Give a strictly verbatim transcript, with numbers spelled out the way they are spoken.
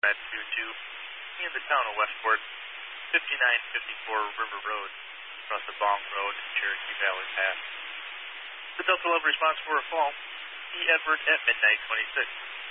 at two two in the town of Westport, fifty-nine fifty-four River Road, across the Bong Road and Cherokee Valley Pass. The Delta eleven response for a fall, E. Edward at midnight twenty-six.